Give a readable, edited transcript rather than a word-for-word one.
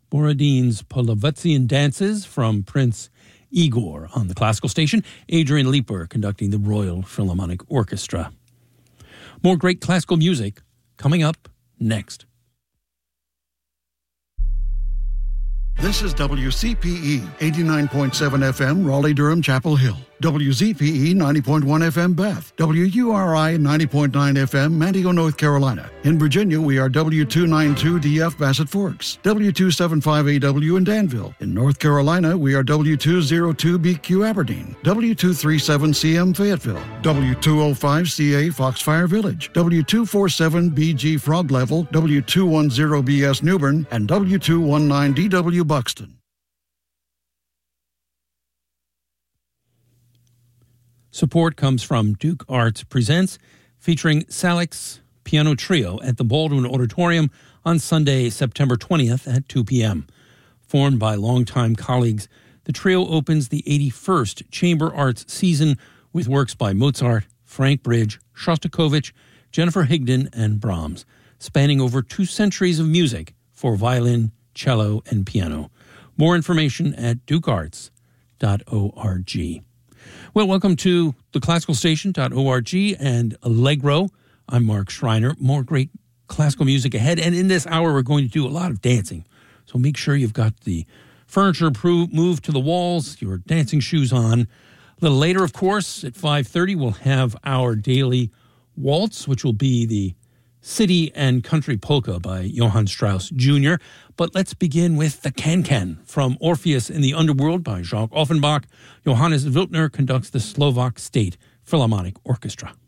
Borodin's Polovetzian Dances from Prince Igor on the classical station. Adrian Leeper conducting the Royal Philharmonic Orchestra. More great classical music coming up next. This is WCPE 89.7 FM, Raleigh-Durham, Chapel Hill. WZPE 90.1 FM, Beth. WURI 90.9 FM, Manteo, North Carolina. In Virginia, we are W292DF, Bassett Forks. W275AW in Danville. In North Carolina, we are W202BQ, Aberdeen. W237CM, Fayetteville. W205CA, Foxfire Village. W247BG, Frog Level. W210BS, Newbern. And W219DW, Buxton. Support comes from Duke Arts Presents, featuring Salix Piano Trio at the Baldwin Auditorium on Sunday, September 20th at 2 p.m. Formed by longtime colleagues, the trio opens the 81st Chamber Arts season with works by Mozart, Frank Bridge, Shostakovich, Jennifer Higdon, and Brahms, spanning over 2 centuries of music for violin, cello, and piano. More information at dukearts.org. Well, welcome to theclassicalstation.org and Allegro. I'm Mark Schreiner. More great classical music ahead. And in this hour, we're going to do a lot of dancing. So make sure you've got the furniture moved to the walls, your dancing shoes on. A little later, of course, at 5:30, we'll have our daily waltz, which will be the City and Country Polka by Johann Strauss Jr. But let's begin with the Can-Can from Orpheus in the Underworld by Jacques Offenbach. Johannes Wiltner conducts the Slovak State Philharmonic Orchestra.